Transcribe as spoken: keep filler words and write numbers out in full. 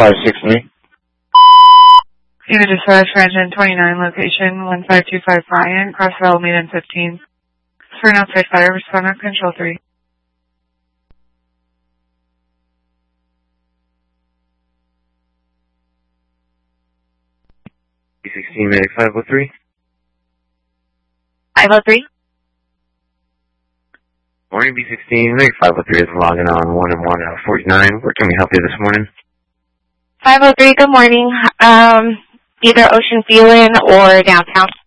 five six three. Unit dispatch for engine twenty-nine, location one five two five Bryant, cross Alameda and fifteen. For an outside fire, respond on control three. B sixteen, medic five oh three. five oh three. Morning, B sixteen, medic five oh three is logging on one and one out of forty-nine. Where can we help you this morning? five oh three, good morning. Um, either Ocean Phelan or downtown.